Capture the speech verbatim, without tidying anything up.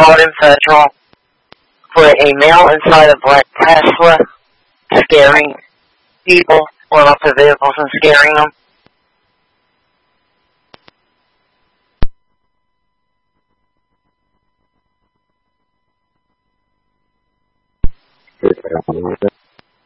fraud in federal, put a male inside a black Tesla, scaring people, blowing up the vehicles and scaring them. Is that